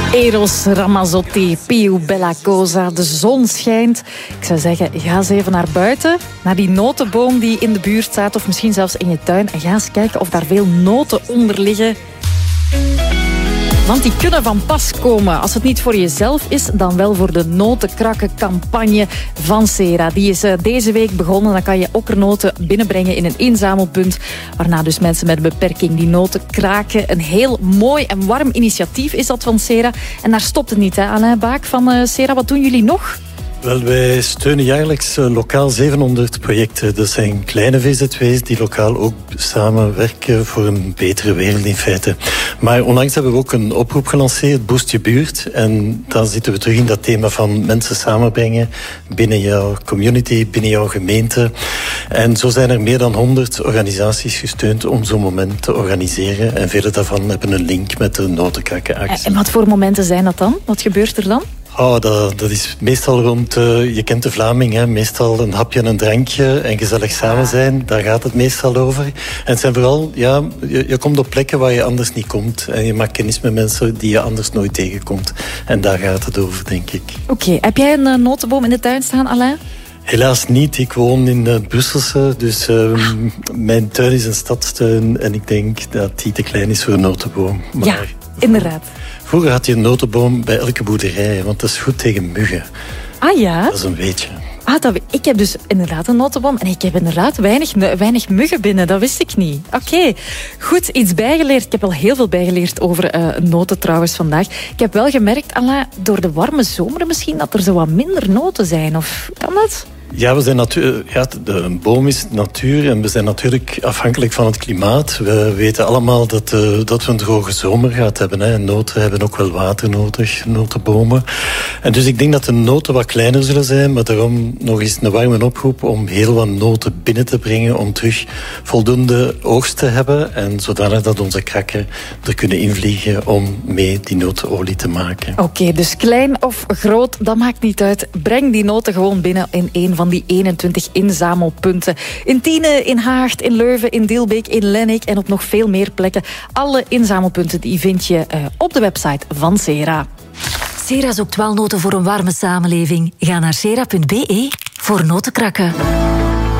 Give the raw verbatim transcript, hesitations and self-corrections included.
Eros Ramazzotti, Più Bella Cosa. De zon schijnt. Ik zou zeggen, ga eens even naar buiten. Naar die notenboom die in de buurt staat. Of misschien zelfs in je tuin. En ga eens kijken of daar veel noten onder liggen. Want die kunnen van pas komen. Als het niet voor jezelf is, dan wel voor de notenkrakkencampagne van Sera. Die is uh, deze week begonnen. Dan kan je okkernoten binnenbrengen in een inzamelpunt. Waarna dus mensen met een beperking die noten kraken. Een heel mooi en warm initiatief is dat van Sera. En daar stopt het niet, hè, Alain Baak van uh, Sera. Wat doen jullie nog? Wel, wij steunen jaarlijks uh, lokaal zevenhonderd projecten. Dat zijn kleine V Z W's die lokaal ook samenwerken voor een betere wereld in feite. Maar onlangs hebben we ook een oproep gelanceerd, Boost je buurt. En dan zitten we terug in dat thema van mensen samenbrengen binnen jouw community, binnen jouw gemeente. En zo zijn er meer dan honderd organisaties gesteund om zo'n moment te organiseren. En vele daarvan hebben een link met de notenkrakkenactie. En wat voor momenten zijn dat dan? Wat gebeurt er dan? Oh, dat, dat is meestal rond, uh, je kent de Vlaming, hè? Meestal een hapje en een drankje en gezellig samen zijn. Daar gaat het meestal over. En het zijn vooral, ja, je, je komt op plekken waar je anders niet komt. En je maakt kennis met mensen die je anders nooit tegenkomt. En daar gaat het over, denk ik. Oké, okay. Heb jij een uh, notenboom in de tuin staan, Alain? Helaas niet. Ik woon in het Brusselse, dus uh, ah. mijn tuin is een stadstuin. En ik denk dat die te klein is voor een notenboom. Maar ja, inderdaad. Vroeger had je een notenboom bij elke boerderij, want dat is goed tegen muggen. Ah ja? Dat is een weetje. Ah, dat, ik heb dus inderdaad een notenboom en ik heb inderdaad weinig, weinig muggen binnen. Dat wist ik niet. Oké, okay. Goed, iets bijgeleerd. Ik heb al heel veel bijgeleerd over uh, noten trouwens vandaag. Ik heb wel gemerkt, Alain, door de warme zomer misschien, dat er zo wat minder noten zijn. Of kan dat? Ja, we zijn natuur, ja, de een boom is natuur en we zijn natuurlijk afhankelijk van het klimaat. We weten allemaal dat, uh, dat we een droge zomer gaat hebben. Hè. Noten hebben ook wel water nodig, notenbomen. En dus ik denk dat de noten wat kleiner zullen zijn, maar daarom nog eens een warme oproep om heel wat noten binnen te brengen, om terug voldoende oogst te hebben en zodanig dat onze krakken er kunnen invliegen om mee die notenolie te maken. Oké, okay, dus klein of groot, dat maakt niet uit. Breng die noten gewoon binnen in één van die eenentwintig inzamelpunten. In Tiene, in Haagt, in Leuven, in Dilbeek, in Lennik en op nog veel meer plekken. Alle inzamelpunten die vind je uh, op de website van Sera. Sera zoekt wel noten voor een warme samenleving. Ga naar sera punt be voor notenkrakken.